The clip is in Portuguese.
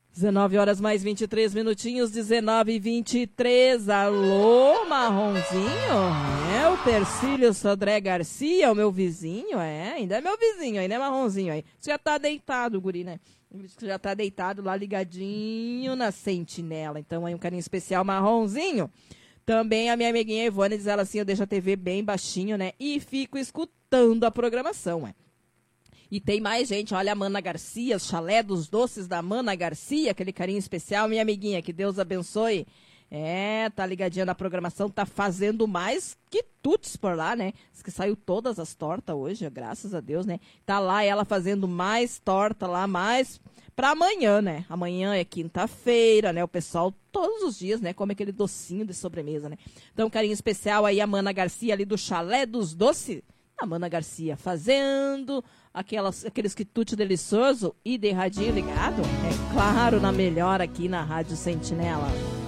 19 horas mais 23 minutinhos, 19h23. Alô, Marronzinho? É o Tercílio Sodré Garcia, o meu vizinho? É, ainda é meu vizinho aí, né, Marronzinho? Aí. Você já tá deitado, guri, né? Você já tá deitado lá ligadinho na sentinela. Então aí um carinho especial, Marronzinho. Também a minha amiguinha Ivone diz ela assim, eu deixo a TV bem baixinho, né? E fico escutando a programação, ué. E tem mais gente, olha a Mana Garcia, o chalé dos doces da Mana Garcia, aquele carinho especial, minha amiguinha, que Deus abençoe. É, tá ligadinha na programação, tá fazendo mais que tuts por lá, né? Diz que saiu todas as tortas hoje, graças a Deus, né? Tá lá ela fazendo mais torta lá, mais pra amanhã, né? Amanhã é quinta-feira, né? O pessoal todos os dias, né? Come aquele docinho de sobremesa, né? Então, carinho especial aí a Mana Garcia ali do chalé dos doces. A Mana Garcia fazendo aqueles quitutes delicioso e de radinho ligado, é claro, na melhor aqui na Rádio Sentinela.